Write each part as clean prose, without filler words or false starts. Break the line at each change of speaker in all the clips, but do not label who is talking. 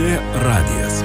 LRT radijas.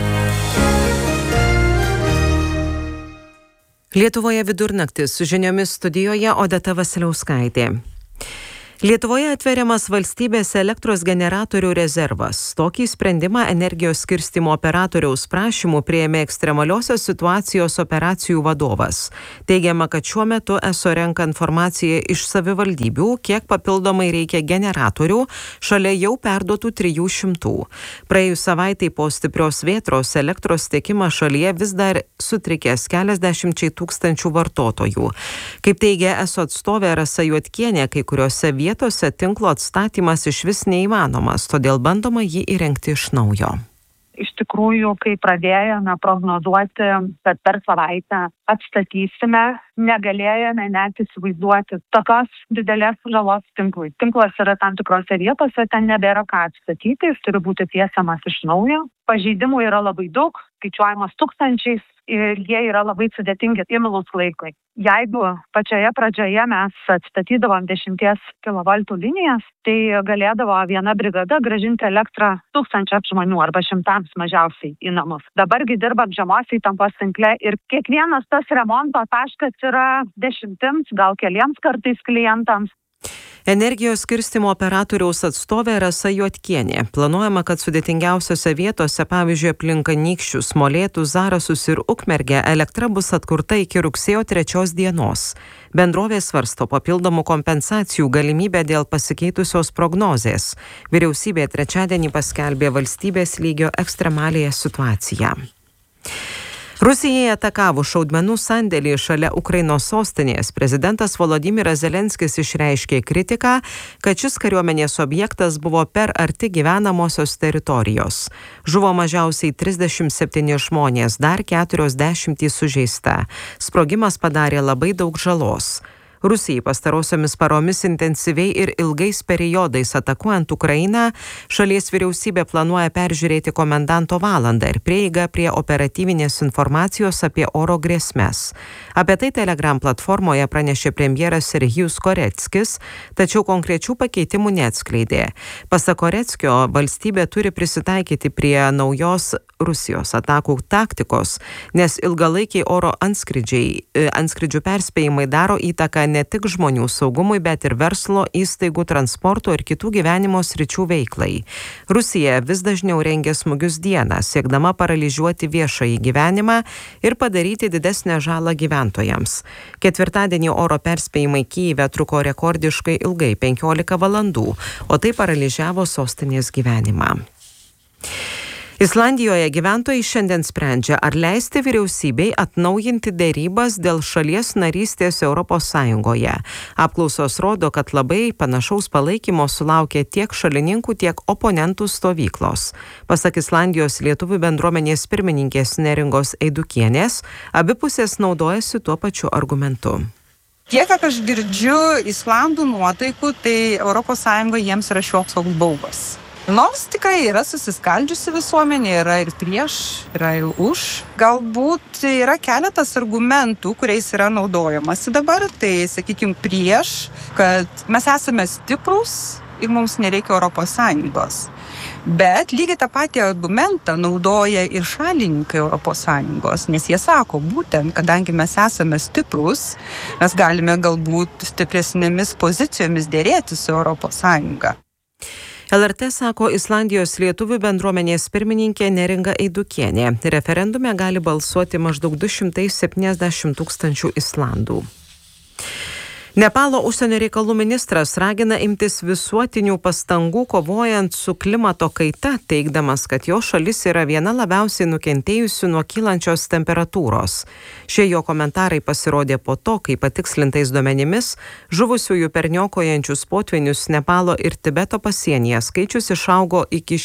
Lietuvoje vidurnaktis, su žiniomis studijoje Odeta Vasiliauskaitė. Lietuvoje atveriamas valstybės elektros generatorių rezervas. Tokį sprendimą energijos skirstymo operatoriaus prašymų priėmė ekstremaliosios situacijos operacijų vadovas. Teigiama, kad šiuo metu ESO renka informaciją iš savivaldybių, kiek papildomai reikia generatorių, šalia jau perduotų 300. Praėjus savaitai po stiprios vėtros elektros tiekimas šalyje vis dar sutrikęs keliasdešimčiai tūkstančių vartotojų. Kaip teigia ESO atstovė Rasa Juodkienė, kai kuriuose vietose tinklo atstatymas išvis neįmanomas, todėl bandoma jį įrengti iš naujo.
Iš tikrųjų, kai pradėjome prognozuoti, kad per savaitę atstatysime, negalėjome net įsivaizduoti tokios didelės žalos tinklui. Tinklas yra tam tikrose vietose, ten nebėra ką atstatyti, jis turi būti tiesiamas iš naujo. Pažeidimų yra labai daug, skaičiuojamas tūkstančiais ir jie yra labai sudėtingi imlūs laikui. Jeigu pačioje pradžioje mes atstatydavom 10 kV linijas, tai galėdavo viena brigada grąžinti elektrą 1000 žmonių arba 100 mažiausiai į namus. Dabargi dirbam žemos įtampos tinkle ir kiekvienas tas remonto taškas yra 10, gal keliems kartais klientams.
Energijos skirstymo operatoriaus atstovė Rasa Juodkienė. Planuojama, kad sudėtingiausiose vietose, pavyzdžiui, aplink Anykščius, Molėtus, Zarasus ir Ukmergę, elektra bus atkurta iki rugsėjo 3 dienos. Bendrovė svarsto papildomų kompensacijų galimybę dėl pasikeitusios prognozės. Vyriausybė trečiadienį paskelbė valstybės lygio ekstremaliąją situaciją. Rusijai atakavus šaudmenų sandėlį šalia Ukrainos sostinės, prezidentas Volodymyras Zelenskis išreiškė kritiką, kad šis kariuomenės objektas buvo per arti gyvenamosios teritorijos. Žuvo mažiausiai 37 žmonės, dar 40 sužeista. Sprogimas padarė labai daug žalos. Rusijai pastarosiomis paromis intensyviai ir ilgais periodais atakuojant Ukrainą, šalies vyriausybė planuoja peržiūrėti komendanto valandą ir prieigą prie operatyvinės informacijos apie oro grėsmes. Apie tai Telegram platformoje pranešė premjeras Serhijus Koreckis, tačiau konkrečių pakeitimų neatskleidė. Pasak Koreckio, valstybė turi prisitaikyti prie naujos Rusijos atakų taktikos, nes ilgalaikiai oro antskridžių perspėjimai daro įtaką ne tik žmonių saugumui, bet ir verslo, įstaigų, transporto ir kitų gyvenimo sričių veiklai. Rusija vis dažniau rengia smūgius dieną, siekdama paralyžiuoti viešąjį gyvenimą ir padaryti didesnę žalą gyventojams. Ketvirtadienį oro perspėjimai Kyjive truko rekordiškai ilgai 15 valandų, o tai paralyžiavo sostinės gyvenimą. Islandijoje gyventojai šiandien sprendžia, ar leisti vyriausybei atnaujinti dėrybas dėl šalies narystės Europos Sąjungoje. Apklausos rodo, kad labai panašaus palaikymo sulaukė tiek šalininkų, tiek oponentų stovyklos. Pasak Islandijos lietuvių bendruomenės pirmininkės Neringos Eidukienės, abi pusės naudojasi tuo pačiu argumentu.
Kiek aš girdžiu islandų nuotaikų, tai Europos Sąjunga jiems yra šioks toks baubas. Nors tikrai yra susiskaldžiusi visuomenė, yra ir prieš, yra ir už. Galbūt yra keletas argumentų, kuriais yra naudojamasi dabar. Tai, sakykime, prieš, kad mes esame stiprus ir mums nereikia Europos Sąjungos. Bet lygiai tą patį argumentą naudoja ir šalininkai Europos Sąjungos, nes jie sako, būtent, kadangi mes esame stiprus, mes galime galbūt stipresnėmis pozicijomis dėrėti su Europos Sąjunga.
LRT sako Islandijos lietuvių bendruomenės pirmininkė Neringa Eidukienė. Referendume gali balsuoti maždaug 270 tūkstančių islandų. Nepalo užsienio reikalų ministras ragina imtis visuotinių pastangų kovojant su klimato kaita, teigdamas, kad jo šalis yra viena labiausiai nukentėjusių nuo kylančios temperatūros. Šie jo komentarai pasirodė po to, kai patikslintais duomenimis žuvusiųjų per niokojančius potvynius Nepalo ir Tibeto pasienyje skaičius išaugo iki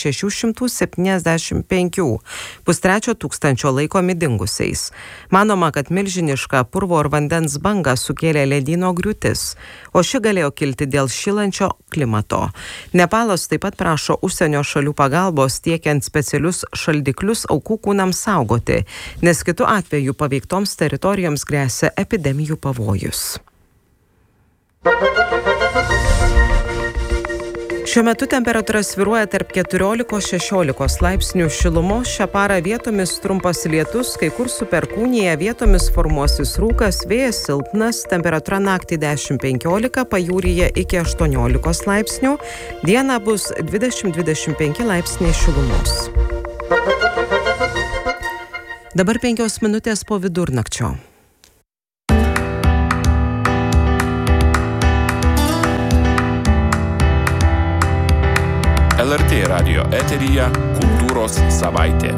675, pustrečio tūkstančio laikomi dingusiais. Manoma, kad milžinišką purvo ir vandens bangą sukėlė ledyno griūtis, o ši galėjo kilti dėl šilančio klimato. Nepalas taip pat prašo užsienio šalių pagalbos tiekiant specialius šaldiklius aukų kūnams saugoti, nes kitu atveju paveiktoms teritorijoms gresia epidemijų pavojus. Šiuo metu temperatūra svyruoja tarp 14-16 laipsnių šilumos. Šią parą vietomis trumpas lietus, kai kur su perkūnija, vietomis formuosis rūkas, vėjas silpnas, temperatūra naktį 10-15, pajūryje iki 18 laipsnių, dieną bus 20-25 laipsniai šilumos. Dabar 5 minutės po vidurnakčio.
LRT radijo eteryje Kultūros savaitė.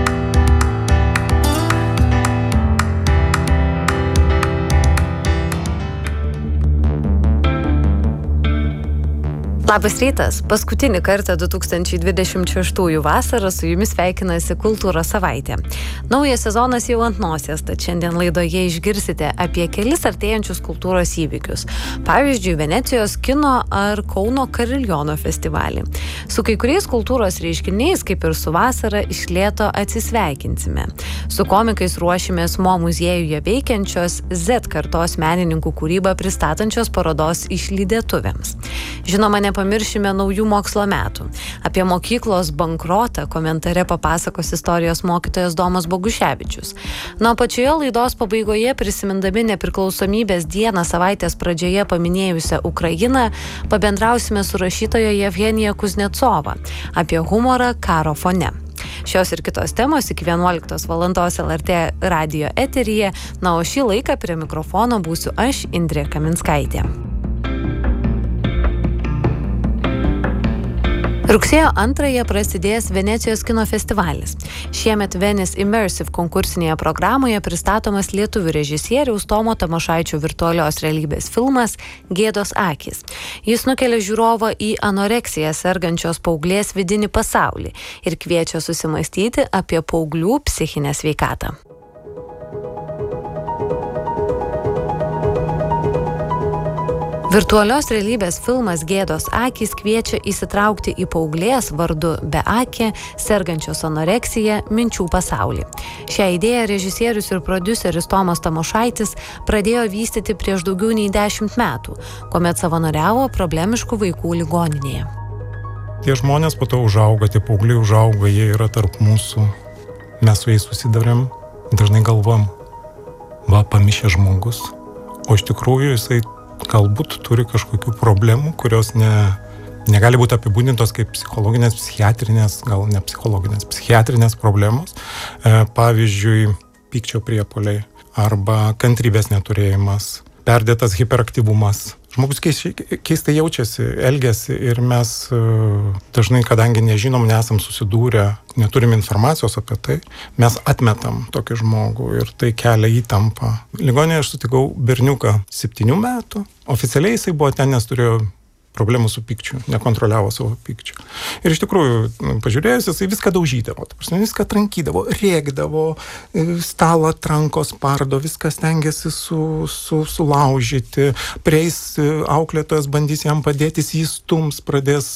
Labas rytas. Paskutinį kartą 2026 vasarą su jumis sveikinasi Kultūros savaitė. Naujas sezonas jau ant nosies, tad šiandien laidoje išgirsite apie kelis artėjančius kultūros įvykius. Pavyzdžiui, Venecijos kino ar Kauno Kariljono festivalį. Su kai kuriais kultūros reiškiniais, kaip ir su vasara, iš lėto atsisveikinsime. Su komikais ruošimės Mo muziejuje veikiančios Z kartos menininkų kūrybą pristatančios parodos Išlydėtuvėms. Žinoma, nepamiršime naujų mokslo metų. Apie mokyklos bankrotą komentare papasakos istorijos mokytojas Domas Boguševičius. Nuo pačioje laidos pabaigoje, prisimindami nepriklausomybės dieną savaitės pradžioje paminėjusią Ukrainą, pabendrausime su rašytoja Jevgenija Kuznecova apie humorą karo fone. Šios ir kitos temos iki 11 valandos LRT radijo eteryje, o šį laiką prie mikrofono būsiu aš, Indrė Kaminskaitė. Rugsėjo 2 prasidės Venecijos kino festivalis. Šiemet Venice Immersive konkursinėje programoje pristatomas lietuvių režisieriaus Tomo Tamošaičio virtualios realybės filmas Gėdos akys. Jis nukelia žiūrovą į anoreksiją sergančios paauglės vidinį pasaulį ir kviečia susimastyti apie paauglių psichinę sveikatą. Virtualios realybės filmas Gėdos akys kviečia įsitraukti į paauglės vardu Beakė, sergančios anoreksija, minčių pasaulį. Šią idėją režisierius ir prodiuseris Tomas Tamošaitis pradėjo vystyti prieš daugiau nei 10 metų, kuomet savanoriavo problemiškų vaikų ligoninėje.
Tie žmonės po to užauga, tie paaugliai užauga, jie yra tarp mūsų. Mes su jais susidarėm, dažnai galvom, pamišė žmogus, o iš tikrųjų jisai galbūt turi kažkokių problemų, kurios negali būti apibūdintos kaip psichologinės, psichiatrinės, gal ne psichologinės, psichiatrinės problemos. Pavyzdžiui, pykčio priepuoliai arba kantrybės neturėjimas, perdėtas hiperaktyvumas. Žmogus keistai jaučiasi, elgiasi ir mes dažnai, kadangi nežinom, nesam susidūrę, neturim informacijos apie tai, mes atmetam tokį žmogų ir tai kelia įtampą. Ligoninėje aš sutikau berniuką 7 metų, oficialiai jisai buvo ten, nes turėjo problemų su pykčiu, nekontroliavo savo pykčių. Ir iš tikrųjų, pažiūrėjus, jisai viską daužydavo, viską trankydavo, rėkdavo, stalą tranko spardo, viską stengiasi sulaužyti, prieis auklėtojas, bandys jam padėti, jis stums, pradės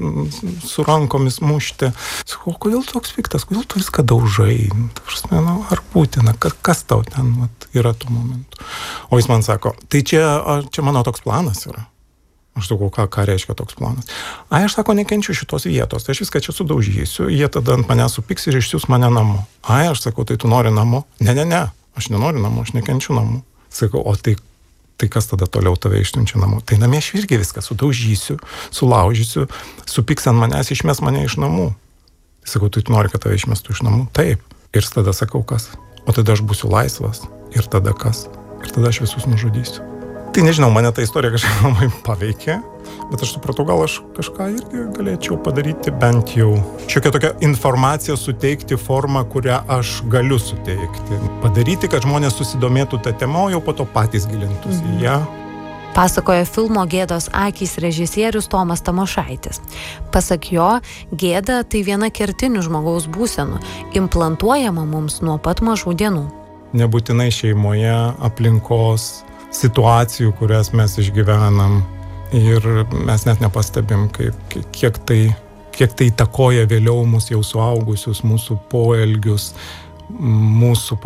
su rankomis mušti. Sakau, kodėl toks piktas, kodėl tu viską daužai? Ar būtina, kas tau ten yra tų momentų? O jis man sako, tai čia mano toks planas yra. Aš sakau, ką reiškia toks planas? Aš sako, nekenčiu šitos vietos, tai aš viską čia sudaužysiu, jie tada ant mane supyks ir išsiųs mane namo. Aš sakau, tai tu nori namo? Ne, aš nenoriu namo, aš nekenčiu namo. Sakau, o tai kas tada toliau tave išsiunčia namo? Tai namie aš irgi viską sudaužysiu, sulaužysiu, supyks ant manęs, išmes mane iš namų. Sakau, tu nori, kad tave išmestų iš namų? Taip. Ir tada sakau, kas? O tada aš būsiu laisvas. Ir tada kas? Ir tada aš visus nužudysiu. Tai nežinau, mane ta istorija kažkaip labai paveikė, bet aš supratau, gal aš kažką irgi galėčiau padaryti, bent jau šiokią tokią informaciją suteikti formą, kurią aš galiu suteikti. Padaryti, kad žmonės susidomėtų tą temą, o jau po to patys gilintųsi į ją.
Pasakoja filmo Gėdos akys režisierius Tomas Tamošaitis. Pasak jo, gėda tai viena kertinių žmogaus būsenų, implantuojama mums nuo pat mažų dienų.
Nebūtinai šeimoje, aplinkos, situacijų, kurias mes išgyvenam ir mes net nepastebim, kiek tai įtakoja vėliau mūsų jau suaugusius, mūsų poelgius, mūsų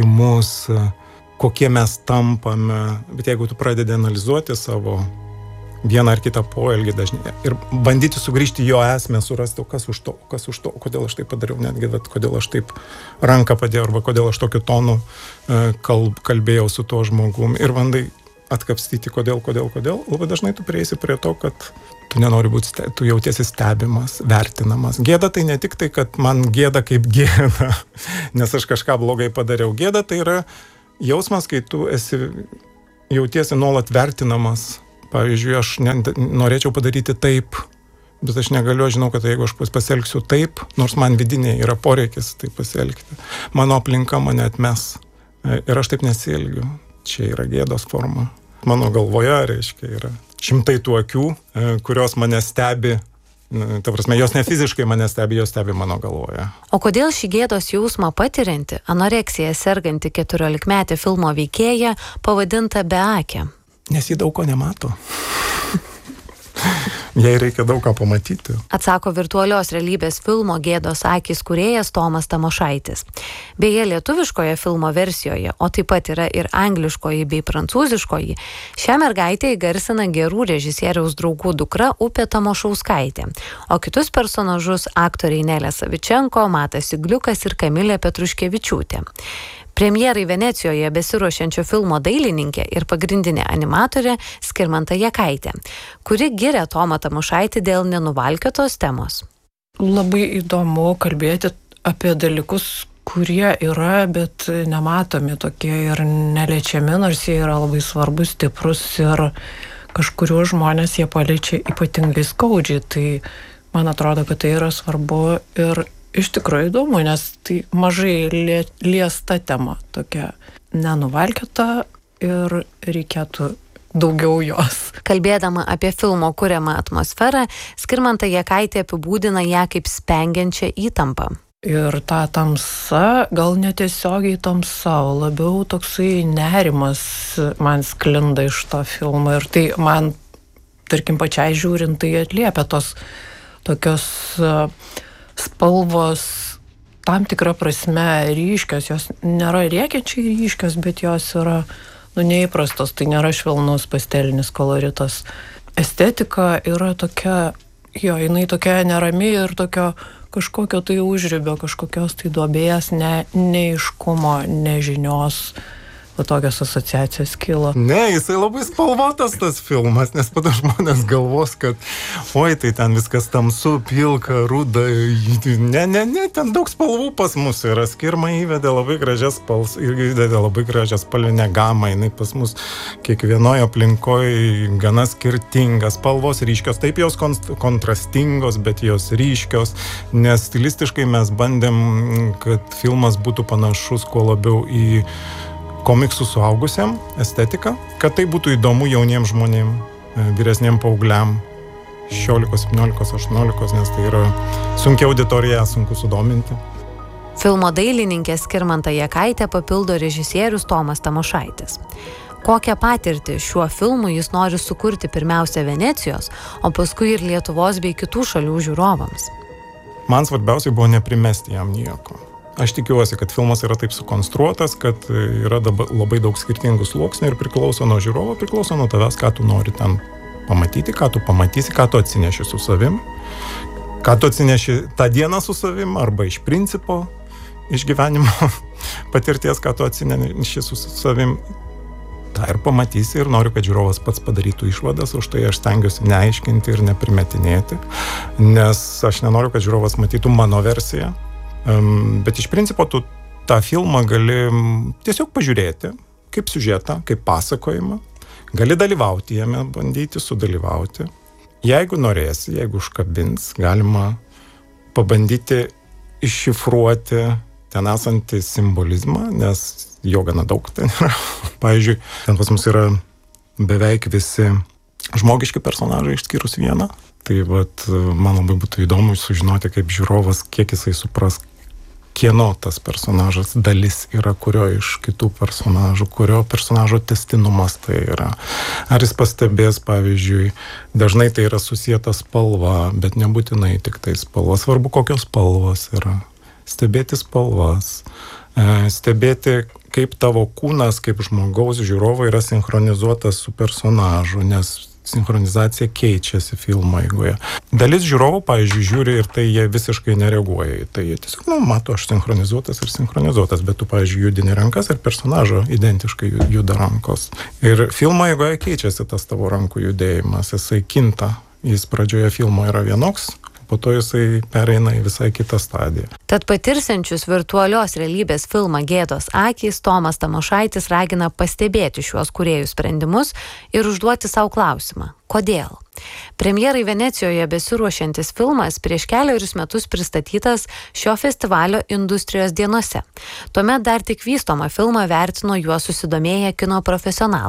pasirinkimus, kokie mes tampame. Bet jeigu tu pradedi analizuoti savo vieną ar kitą poelgį dažnai ir bandyti sugrįžti jo esmę, surasti, kas už to, kodėl aš taip padariau, netgi, bet kodėl aš taip ranką padėjau, arba kodėl aš tokiu tonu kalbėjau su tuo žmogum ir bandai atkapstyti, kodėl. Labai dažnai tu prieisi prie to, kad tu nenori būti, tu jautiesi stebimas, vertinamas. Gėda tai ne tik tai, kad man gėda kaip gėda, nes aš kažką blogai padariau. Gėda tai yra jausmas, kai tu jautiesi nuolat vertinamas. Pavyzdžiui, aš norėčiau padaryti taip, bet aš negaliu, aš žinau, kad jeigu aš pasielgsiu taip, nors man vidinėje yra poreikis taip pasielgti, mano aplinka mane atmes ir aš taip nesielgiu. Čia yra gėdos forma. Mano galvoje, reiškia, yra šimtai tų akių, kurios mane stebi. Ta prasme, jos ne fiziškai mane stebi, jos stebi mano galvoje.
O kodėl šį gėdos jausmą patirianti, anoreksija serganti 14-metė filmo veikėja pavadinta Beakė?
Nes ji daug ko nemato. Jai reikia daug ką pamatyti.
Atsako virtualios realybės filmo Gėdos akys kūrėjas Tomas Tamošaitis. Beje, lietuviškoje filmo versijoje, o taip pat yra ir angliškoji bei prancūziškoji, šią mergaitę įgarsina gerų režisieriaus draugų dukra Upė Tamošauskaitė, o kitus personažus aktoriai Nelė Savičenko, Matas Igliukas ir Kamilė Petruškevičiūtė. Premjerai Venecijoje besiruošiančio filmo dailininkė ir pagrindinė animatorė Skirmanta Jakaitė, kuri giria Tomą Tamošaitį dėl nenuvalkiotos temos.
Labai įdomu kalbėti apie dalykus, kurie yra, bet nematomi tokie ir neliečiami, nors jie yra labai svarbus, stiprus ir kažkuriuos žmonės jie paliečia ypatingai skaudžiai. Tai man atrodo, kad tai yra svarbu ir iš tikrųjų įdomu, nes tai mažai liesta tema, tokia nenuvalkiota ir reikėtų daugiau jos.
Kalbėdama apie filmo kuriamą atmosferą, Skirmanta Jakaitė apibūdina ją kaip spengiančią įtampą.
Ir ta tamsa, gal netiesiogiai tamsa, o labiau toksai nerimas man sklinda iš to filmo. Ir tai man, tarkim, pačiai žiūrint, tai atliepia tos tokios spalvos tam tikrą prasme ryškios, jos nėra rėkiančiai ryškios, bet jos yra neįprastos, tai nėra švelnus pastelinis koloritas. Estetika yra tokia, jinai tokia nerami ir tokio kažkokio tai užribio, kažkokios tai duobės, neaiškumo, nežinios. O tokios asociacijos kilo.
Ne, jisai labai spalvotas tas filmas, nes pada žmonės galvos, kad oi, tai ten viskas tamsu, pilka, ruda. Ne, ten daug spalvų pas mus yra. Skirma įvedė labai gražias spalvinę gamą. Jinai pas mus kiekvienoje aplinkoje gana skirtingas. Spalvos ryškios, taip jos kontrastingos, bet jos ryškios, nes stilistiškai mes bandėm, kad filmas būtų panašus kuo labiau į komiksų suaugusiam estetiką, kad tai būtų įdomu jauniems žmonėm, vyresniem paaugliam, 16, 17, 18, nes tai yra sunkia auditorija, sunku sudominti.
Filmo dailininkė Skirmanta Jakaitė papildo režisierius Tomas Tamošaitis. Kokią patirtį šiuo filmu jis nori sukurti pirmiausia Venecijos, o paskui ir Lietuvos bei kitų šalių žiūrovams?
Man svarbiausiai buvo neprimesti jam nieko. Aš tikiuosi, kad filmas yra taip sukonstruotas, kad yra labai daug skirtingų sluoksnių ir priklauso nuo žiūrovo, priklauso nuo tavęs, ką tu nori ten pamatyti, ką tu pamatysi, ką tu atsineši su savim, ką tu atsineši tą dieną su savim, arba iš principo, iš gyvenimo patirties, ką tu atsineši su savim. tą ir pamatysi ir noriu, kad žiūrovas pats padarytų išvadas, už tai aš stengiuosi neaiškinti ir neprimetinėti, nes aš nenoriu, kad žiūrovas matytų mano versiją, bet iš principo tu tą filmą gali tiesiog pažiūrėti kaip siužetą, kaip pasakojimą, gali dalyvauti jame, bandyti sudalyvauti. Jeigu norėsi, jeigu užkabins, galima pabandyti iššifruoti ten esantį simbolizmą, nes jo gana daug ten yra. Pavyzdžiui, ten pas mus yra beveik visi žmogiški personažai išskyrus vieną. Tai vat, man labai būtų įdomu sužinoti, kaip žiūrovas, kiek jisai supras, kieno tas personažas dalis yra, kurio iš kitų personažų, kurio personažo tęstinumas tai yra. Ar jis pastebės, pavyzdžiui, dažnai tai yra susijęta spalva, bet nebūtinai tik tai spalva. Svarbu, kokios spalvos yra. Stebėti spalvas, stebėti, kaip tavo kūnas, kaip žmogaus žiūrovo yra sinchronizuotas su personažu, nes sinchronizacija keičiasi filmo eigoje. Dalis žiūrovų, pavyzdžiui, žiūri ir tai jie visiškai nereaguoja į tai. Jie tiesiog, mato, aš sinchronizuotas, bet tu, pavyzdžiui, judini rankas ir personažo identiškai juda rankos. Ir filmo eigoje keičiasi tas tavo rankų judėjimas, jisai kinta. Jis pradžioje filmo yra vienoks, po to jisai pereina į visai kitą stadiją.
Tad patirsiančius virtualios realybės filmą Gėdos akys Tomas Tamošaitis ragina pastebėti šiuos kūrėjų sprendimus ir užduoti savo klausimą – kodėl? Premjerai Venecijoje besiruošiantis filmas prieš 4 metus pristatytas šio festivalio industrijos dienose. Tuomet dar tik vystomą filmą vertino juo susidomėję kino profesionalai.